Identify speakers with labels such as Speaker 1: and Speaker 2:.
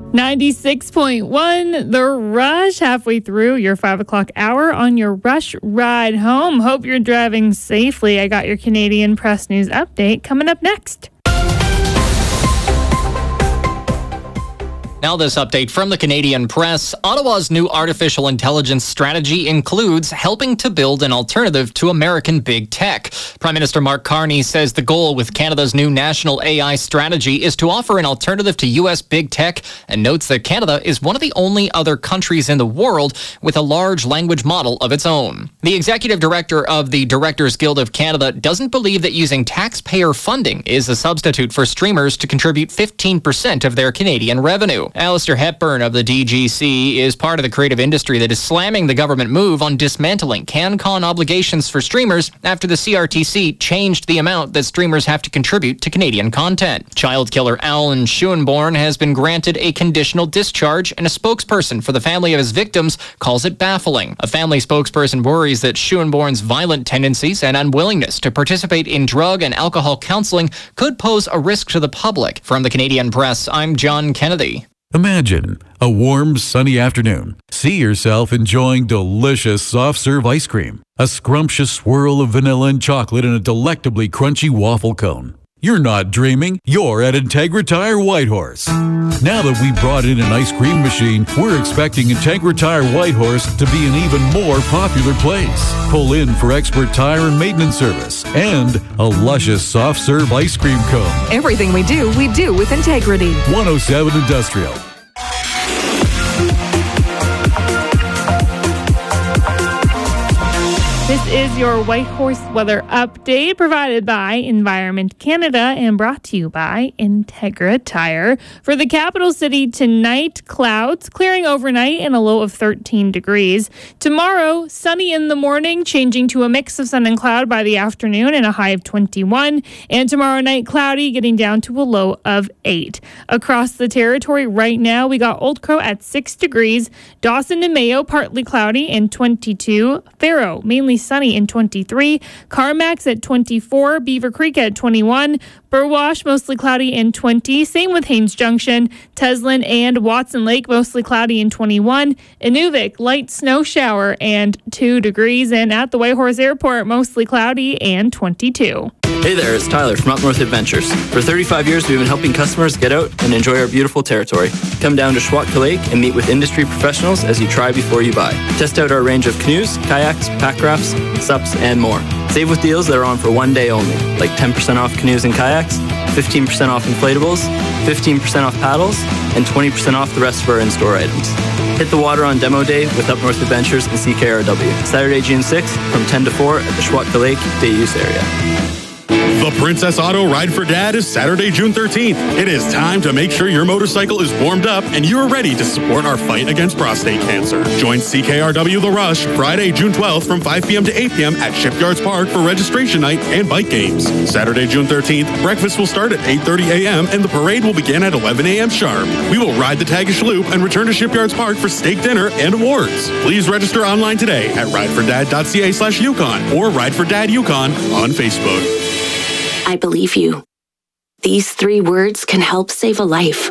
Speaker 1: 96.1 The Rush, halfway through your 5 o'clock hour on your Rush ride home. Hope you're driving safely. I got your Canadian Press News update coming up next.
Speaker 2: Now this update from the Canadian Press. Ottawa's new artificial intelligence strategy includes helping to build an alternative to American big tech. Prime Minister Mark Carney says the goal with Canada's new national AI strategy is to offer an alternative to U.S. big tech, and notes that Canada is one of the only other countries in the world with a large language model of its own. The executive director of the Directors Guild of Canada doesn't believe that using taxpayer funding is a substitute for streamers to contribute 15% of their Canadian revenue. Alistair Hepburn of the DGC is part of the creative industry that is slamming the government move on dismantling CanCon obligations for streamers after the CRTC changed the amount that streamers have to contribute to Canadian content. Child killer Alan Schoenborn has been granted a conditional discharge, and a spokesperson for the family of his victims calls it baffling. A family spokesperson worries that Schoenborn's violent tendencies and unwillingness to participate in drug and alcohol counseling could pose a risk to the public. From the Canadian Press, I'm John Kennedy.
Speaker 3: Imagine a warm, sunny afternoon. See yourself enjoying delicious soft-serve ice cream, a scrumptious swirl of vanilla and chocolate in a delectably crunchy waffle cone. You're not dreaming. You're at Integra Tire Whitehorse. Now that we brought in an ice cream machine, we're expecting Integra Tire Whitehorse to be an even more popular place. Pull in for expert tire and maintenance service and a luscious soft-serve ice cream cone.
Speaker 4: Everything we do with integrity.
Speaker 3: 107 Industrial.
Speaker 1: This is your Whitehorse weather update provided by Environment Canada and brought to you by Integra Tire. For the capital city tonight, clouds clearing overnight and a low of 13 degrees. Tomorrow, sunny in the morning, changing to a mix of sun and cloud by the afternoon and a high of 21. And tomorrow night, cloudy, getting down to a low of 8. Across the territory right now, we got Old Crow at 6 degrees. Dawson and Mayo, partly cloudy and 22. Faro, mainly sunny in 23. Carmack's at 24. Beaver Creek at 21. Burwash, mostly cloudy in 20. Same with Haines Junction. Teslin and Watson Lake, mostly cloudy in 21. Inuvik, light snow shower and 2 degrees. And at the Whitehorse Airport, mostly cloudy and 22.
Speaker 5: Hey there, it's Tyler from Up North Adventures. For 35 years, we've been helping customers get out and enjoy our beautiful territory. Come down to Schwatka Lake and meet with industry professionals as you try before you buy. Test out our range of canoes, kayaks, pack rafts, SUPs, and more. Save with deals that are on for one day only, like 10% off canoes and kayaks, 15% off inflatables, 15% off paddles, and 20% off the rest of our in-store items. Hit the water on demo day with Up North Adventures and CKRW, Saturday, June 6th from 10 to 4 at the Schwatka Lake Day Use Area.
Speaker 6: The Princess Auto Ride for Dad is Saturday, June 13th. It is time to make sure your motorcycle is warmed up and you're ready to support our fight against prostate cancer. Join CKRW The Rush Friday, June 12th from 5 p.m. to 8 p.m. at Shipyards Park for registration night and bike games. Saturday, June 13th, breakfast will start at 8:30 a.m. and the parade will begin at 11 a.m. sharp. We will ride the Tagish Loop and return to Shipyards Park for steak dinner and awards. Please register online today at ridefordad.ca/Yukon or Ride for Dad Yukon on Facebook.
Speaker 7: I believe you. These 3 words can help save a life.